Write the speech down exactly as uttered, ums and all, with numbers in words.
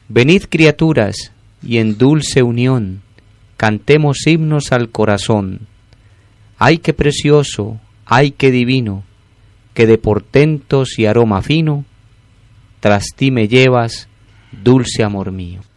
Venid, criaturas, y en dulce unión cantemos himnos al corazón. Ay, qué precioso, ay, qué divino, que de portentos y aroma fino tras ti me llevas, dulce amor mío.